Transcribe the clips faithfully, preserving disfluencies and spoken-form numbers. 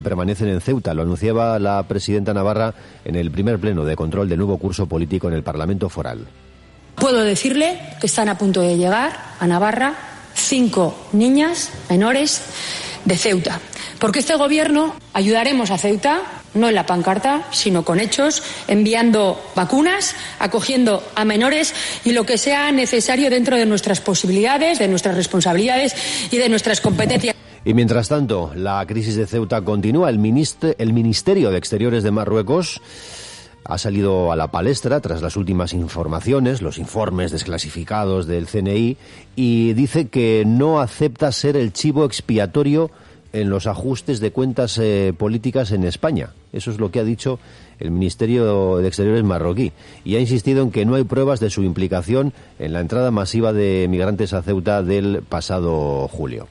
permanecen en Ceuta. Lo anunciaba la presidenta navarra en el primer pleno de control del nuevo curso político en el Parlamento Foral. Puedo decirle que están a punto de llegar a Navarra cinco niñas menores de Ceuta. Porque este gobierno ayudaremos a Ceuta, no en la pancarta, sino con hechos, enviando vacunas, acogiendo a menores y lo que sea necesario dentro de nuestras posibilidades, de nuestras responsabilidades y de nuestras competencias. Y mientras tanto, la crisis de Ceuta continúa. El, minister, el Ministerio de Exteriores de Marruecos ha salido a la palestra tras las últimas informaciones, los informes desclasificados del C N I, y dice que no acepta ser el chivo expiatorio en los ajustes de cuentas eh, políticas en España. Eso es lo que ha dicho el Ministerio de Exteriores marroquí, y ha insistido en que no hay pruebas de su implicación en la entrada masiva de migrantes a Ceuta del pasado julio.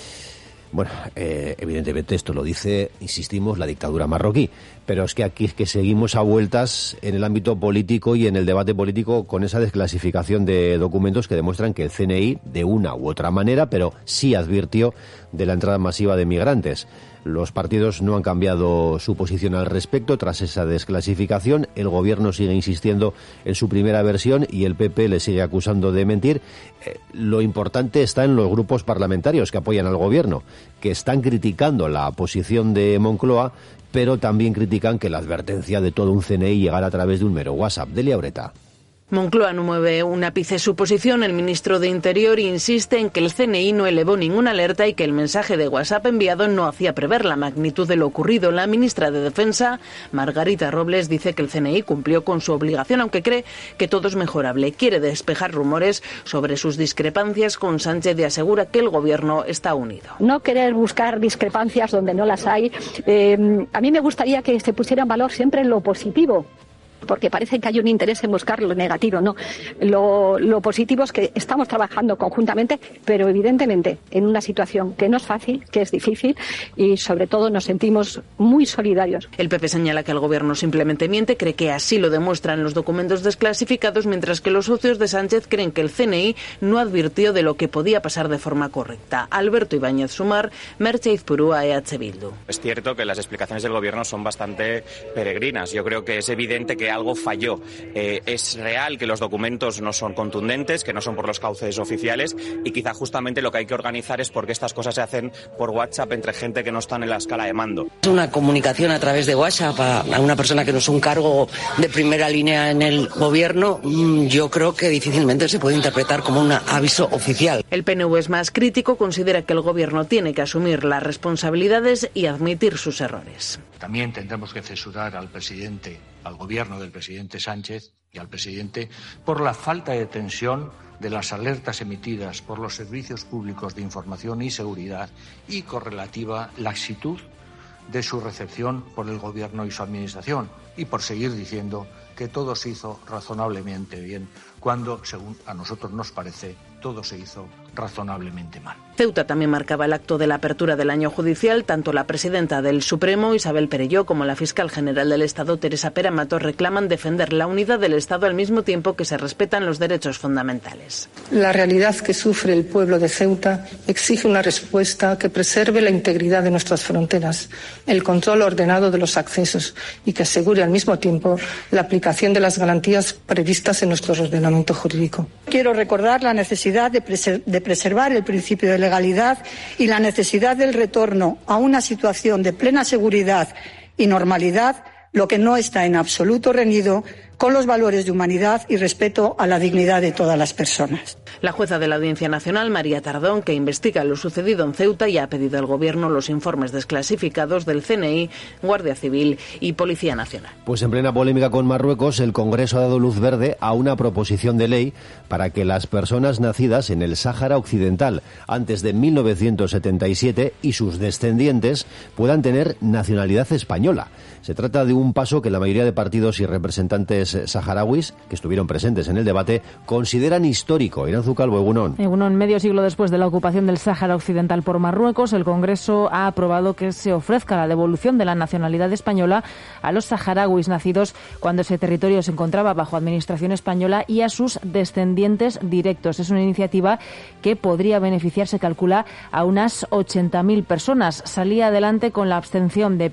Bueno, eh, evidentemente esto lo dice, insistimos, la dictadura marroquí, pero es que aquí es que seguimos a vueltas en el ámbito político y en el debate político con esa desclasificación de documentos que demuestran que el C N I, de una u otra manera, pero sí advirtió de la entrada masiva de migrantes. Los partidos no han cambiado su posición al respecto tras esa desclasificación. El gobierno sigue insistiendo en su primera versión y el P P le sigue acusando de mentir. Eh, lo importante está en los grupos parlamentarios que apoyan al gobierno, que están criticando la posición de Moncloa, pero también critican que la advertencia de todo un C N I llegara a través de un mero WhatsApp. Delia Ureta. Moncloa no mueve un ápice su posición. El ministro de Interior insiste en que el C N I no elevó ninguna alerta y que el mensaje de WhatsApp enviado no hacía prever la magnitud de lo ocurrido. La ministra de Defensa, Margarita Robles, dice que el C N I cumplió con su obligación, aunque cree que todo es mejorable. Quiere despejar rumores sobre sus discrepancias con Sánchez y asegura que el gobierno está unido. No querer buscar discrepancias donde no las hay. Eh, a mí me gustaría que se pusiera en valor siempre lo positivo, porque parece que hay un interés en buscar lo negativo, ¿no? Lo, lo positivo es que estamos trabajando conjuntamente, pero evidentemente en una situación que no es fácil, que es difícil, y sobre todo nos sentimos muy solidarios. El P P señala que el gobierno simplemente miente, cree que así lo demuestran los documentos desclasificados, mientras que los socios de Sánchez creen que el C N I no advirtió de lo que podía pasar de forma correcta. Alberto Ibáñez Sumar, Merche Izpurúa, E H Bildu. Es cierto que las explicaciones del gobierno son bastante peregrinas. Yo creo que es evidente que algo falló. Eh, es real que los documentos no son contundentes, que no son por los cauces oficiales, y quizá justamente lo que hay que organizar es porque estas cosas se hacen por WhatsApp entre gente que no está en la escala de mando. Una comunicación a través de WhatsApp a, a una persona que no es un cargo de primera línea en el gobierno, yo creo que difícilmente se puede interpretar como un aviso oficial. El P N V es más crítico, considera que el gobierno tiene que asumir las responsabilidades y admitir sus errores. También tendremos que censurar al presidente, al gobierno del presidente Sánchez y al presidente por la falta de tensión de las alertas emitidas por los servicios públicos de información y seguridad y correlativa laxitud de su recepción por el gobierno y su administración, y por seguir diciendo que todo se hizo razonablemente bien, cuando, según a nosotros nos parece, todo se hizo razonablemente mal. Ceuta también marcaba el acto de la apertura del año judicial. Tanto la presidenta del Supremo, Isabel Perelló, como la fiscal general del Estado, Teresa Pera Matos, reclaman defender la unidad del Estado al mismo tiempo que se respetan los derechos fundamentales. La realidad que sufre el pueblo de Ceuta exige una respuesta que preserve la integridad de nuestras fronteras, el control ordenado de los accesos y que asegure al mismo tiempo la aplicación de las garantías previstas en nuestro ordenamiento jurídico. Quiero recordar la necesidad de, preser- de preservar el principio de legalidad y la necesidad del retorno a una situación de plena seguridad y normalidad, lo que no está en absoluto reñido con los valores de humanidad y respeto a la dignidad de todas las personas. La jueza de la Audiencia Nacional, María Tardón, que investiga lo sucedido en Ceuta, ya ha pedido al Gobierno los informes desclasificados del C N I, Guardia Civil y Policía Nacional. Pues en plena polémica con Marruecos, el Congreso ha dado luz verde a una proposición de ley para que las personas nacidas en el Sáhara Occidental antes de mil novecientos setenta y siete y sus descendientes puedan tener nacionalidad española. Se trata de un paso que la mayoría de partidos y representantes líderes saharauis que estuvieron presentes en el debate consideran histórico. Irán Zucalvo, egunon. Egunon, medio siglo después de la ocupación del Sáhara Occidental por Marruecos, el Congreso ha aprobado que se ofrezca la devolución de la nacionalidad española a los saharauis nacidos cuando ese territorio se encontraba bajo administración española y a sus descendientes directos. Es una iniciativa que podría beneficiar, se calcula, a unas ochenta mil personas. Salía adelante con la abstención de